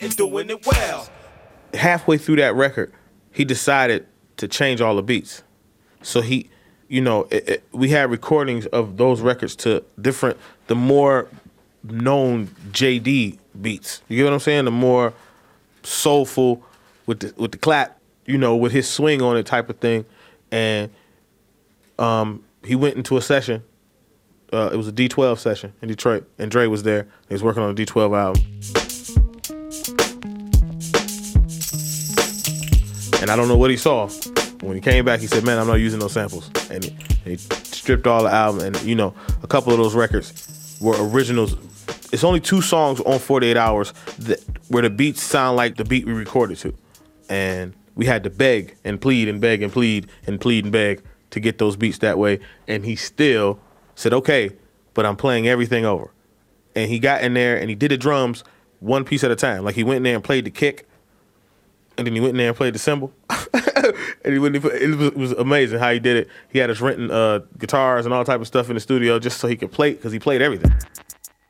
and doing it well. Halfway through that record, he decided to change all the beats. So he, we had recordings of those records to the more known JD beats. You get what I'm saying? The more soulful with the clap, with his swing on it type of thing. And he went into a session. It was a D12 session in Detroit, and Dre was there. He was working on a D12 album. And I don't know what he saw. When he came back, he said, man, I'm not using those samples. And he stripped all the album. And, a couple of those records were originals. It's only 2 songs on 48 Hours where the beats sound like the beat we recorded to. And we had to beg and plead and beg and plead and plead and beg to get those beats that way. And he still said, okay, but I'm playing everything over. And he got in there and he did the drums one piece at a time. Like he went in there and played the kick. And then he went in there and played the cymbal. And it was amazing how he did it. He had us renting guitars and all type of stuff in the studio just so he could play, because he played everything.